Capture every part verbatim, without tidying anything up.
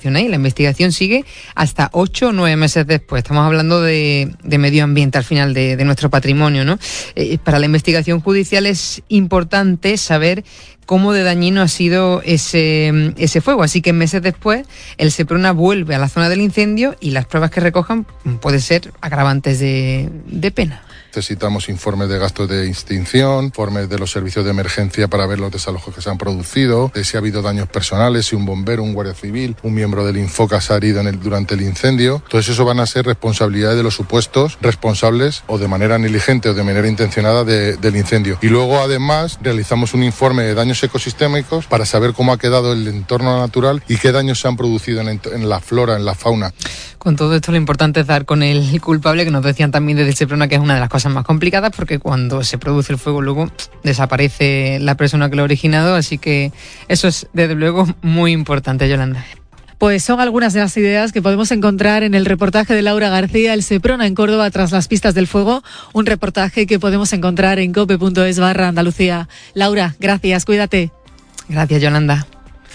investigación, ¿eh? La investigación sigue hasta ocho o nueve meses después. Estamos hablando de, de medio ambiente al final, de, de nuestro patrimonio, ¿no? Eh, para la investigación judicial es importante saber cómo de dañino ha sido ese, ese fuego. Así que meses después, el Seprona vuelve a la zona del incendio y las pruebas que recojan pueden ser agravantes de, de pena. Necesitamos informes de gastos de extinción, informes de los servicios de emergencia para ver los desalojos que se han producido, de si ha habido daños personales, si un bombero, un guardia civil, un miembro del Infocas ha herido en el, durante el incendio. Entonces eso van a ser responsabilidades de los supuestos responsables o de manera negligente o de manera intencionada de, del incendio. Y luego además realizamos un informe de daños ecosistémicos para saber cómo ha quedado el entorno natural y qué daños se han producido en, en la flora, en la fauna. Con todo esto lo importante es dar con el culpable, que nos decían también desde el Seprona que es una de las cosas más complicadas, porque cuando se produce el fuego luego desaparece la persona que lo ha originado, así que eso es desde luego muy importante, Yolanda. Pues son algunas de las ideas que podemos encontrar en el reportaje de Laura García, el Seprona en Córdoba tras las pistas del fuego, un reportaje que podemos encontrar en cope punto es barra Andalucía. Laura, gracias, cuídate. Gracias, Yolanda.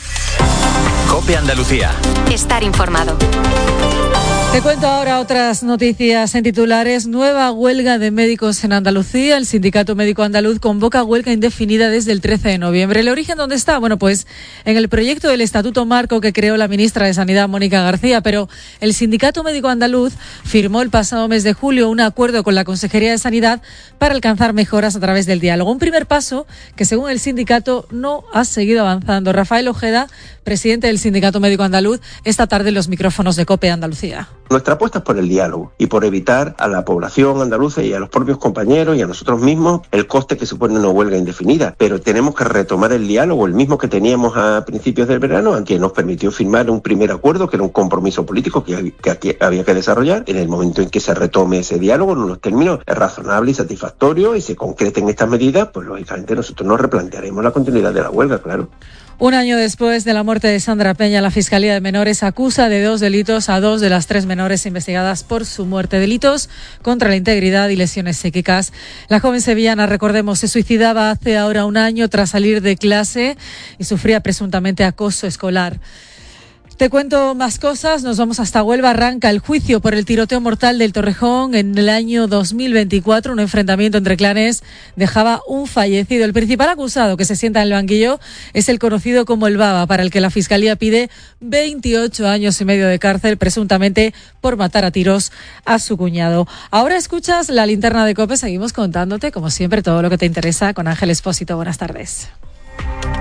COPE Andalucía. Estar informado. Te cuento ahora otras noticias en titulares. Nueva huelga de médicos en Andalucía. El Sindicato Médico Andaluz convoca huelga indefinida desde el trece de noviembre. ¿El origen dónde está? Bueno, pues en el proyecto del Estatuto Marco que creó la ministra de Sanidad, Mónica García, pero el Sindicato Médico Andaluz firmó el pasado mes de julio un acuerdo con la Consejería de Sanidad para alcanzar mejoras a través del diálogo. Un primer paso que, según el sindicato, no ha seguido avanzando. Rafael Ojeda, presidente del Sindicato Médico Andaluz, esta tarde en los micrófonos de COPE Andalucía. Nuestra apuesta es por el diálogo y por evitar a la población andaluza y a los propios compañeros y a nosotros mismos el coste que supone una huelga indefinida. Pero tenemos que retomar el diálogo, el mismo que teníamos a principios del verano, aunque nos permitió firmar un primer acuerdo que era un compromiso político que, que había que desarrollar. En el momento en que se retome ese diálogo, en unos términos razonables y satisfactorios, y se concreten estas medidas, pues lógicamente nosotros nos replantearemos la continuidad de la huelga, claro. Un año después de la muerte de Sandra Peña, la Fiscalía de Menores acusa de dos delitos a dos de las tres menores investigadas por su muerte. Delitos contra la integridad y lesiones psíquicas. La joven sevillana, recordemos, se suicidaba hace ahora un año tras salir de clase y sufría presuntamente acoso escolar. Te cuento más cosas, nos vamos hasta Huelva. Arranca el juicio por el tiroteo mortal del Torrejón en el año dos mil veinticuatro. Un enfrentamiento entre clanes dejaba un fallecido. El principal acusado que se sienta en el banquillo es el conocido como el Baba, para el que la Fiscalía pide veintiocho años y medio de cárcel, presuntamente por matar a tiros a su cuñado. Ahora escuchas la linterna de COPE, seguimos contándote, como siempre, todo lo que te interesa con Ángel Expósito. Buenas tardes.